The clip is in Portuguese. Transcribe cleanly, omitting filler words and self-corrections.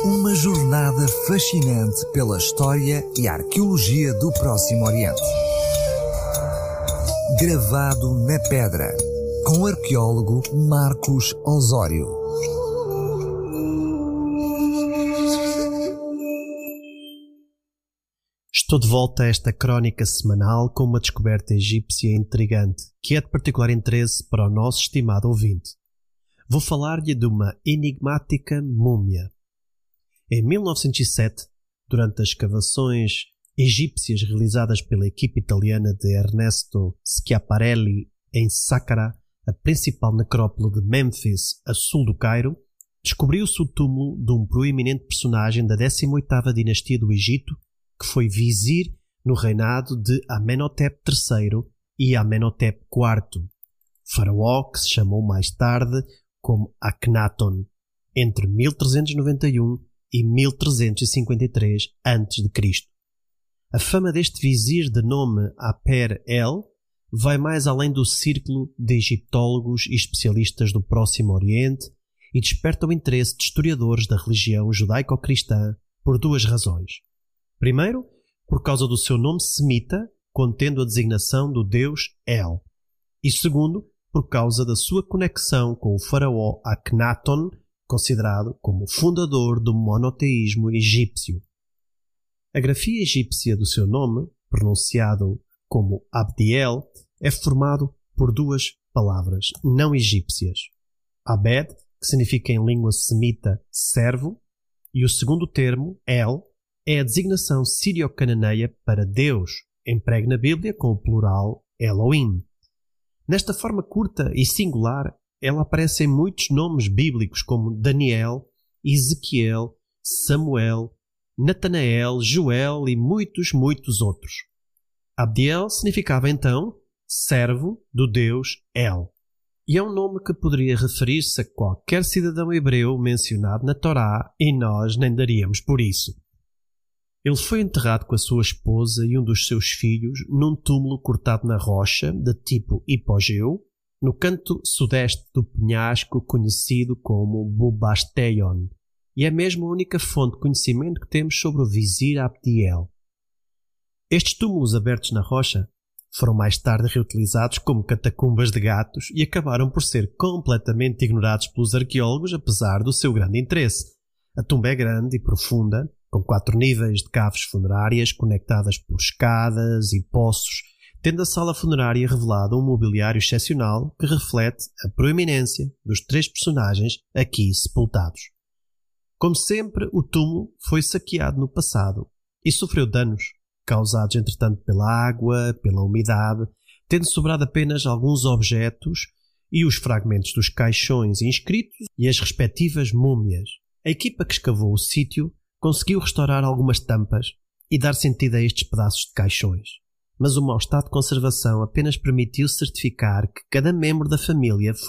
Uma jornada fascinante pela história e arqueologia do Próximo Oriente. Gravado na pedra, com o arqueólogo Marcos Osório. Estou de volta a esta crónica semanal com uma descoberta egípcia intrigante, que é de particular interesse para o nosso estimado ouvinte. Vou falar-lhe de uma enigmática múmia. Em 1907, durante as escavações egípcias realizadas pela equipe italiana de Ernesto Schiaparelli em Saqqara, a principal necrópole de Mênfis, a sul do Cairo, descobriu-se o túmulo de um proeminente personagem da 18ª dinastia do Egito, que foi vizir no reinado de Amenhotep III e Amenhotep IV, faraó que se chamou mais tarde como Akhenaton, entre 1391 e 1353 a.C. A fama deste vizir de nome Aper-El vai mais além do círculo de egiptólogos e especialistas do Próximo Oriente e desperta o interesse de historiadores da religião judaico-cristã por duas razões. Primeiro, por causa do seu nome semita, contendo a designação do deus El. E segundo, por causa da sua conexão com o faraó Akhenaton, considerado como fundador do monoteísmo egípcio. A grafia egípcia do seu nome, pronunciado como Abdiel, é formado por duas palavras não egípcias. Abed, que significa em língua semita servo, e o segundo termo, El, é a designação sírio-cananeia para Deus, empregue na Bíblia com o plural Elohim. Nesta forma curta e singular, ela aparece em muitos nomes bíblicos como Daniel, Ezequiel, Samuel, Natanael, Joel e muitos outros. Abdiel significava então servo do Deus El. E é um nome que poderia referir-se a qualquer cidadão hebreu mencionado na Torá e nós nem daríamos por isso. Ele foi enterrado com a sua esposa e um dos seus filhos num túmulo cortado na rocha de tipo hipogeu, no canto sudeste do penhasco conhecido como Bubasteion, e é mesmo a única fonte de conhecimento que temos sobre o vizir Abdiel. Estes túmulos abertos na rocha foram mais tarde reutilizados como catacumbas de gatos e acabaram por ser completamente ignorados pelos arqueólogos, apesar do seu grande interesse. A tumba é grande e profunda, com 4 níveis de caves funerárias conectadas por escadas e poços, tendo a sala funerária revelado um mobiliário excepcional que reflete a proeminência dos 3 personagens aqui sepultados. Como sempre, o túmulo foi saqueado no passado e sofreu danos, causados entretanto pela água, pela umidade, tendo sobrado apenas alguns objetos e os fragmentos dos caixões inscritos e as respectivas múmias. A equipa que escavou o sítio conseguiu restaurar algumas tampas e dar sentido a estes pedaços de caixões, mas o mau estado de conservação apenas permitiu certificar que cada membro da família